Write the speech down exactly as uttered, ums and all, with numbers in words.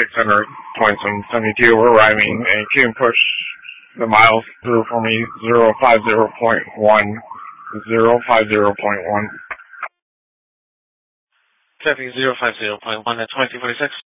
six hundred points and seventy-two. We're arriving, and you can push the miles through for me, zero five zero point one. zero five zero point one. Traffic zero five zero point one at twenty forty-six.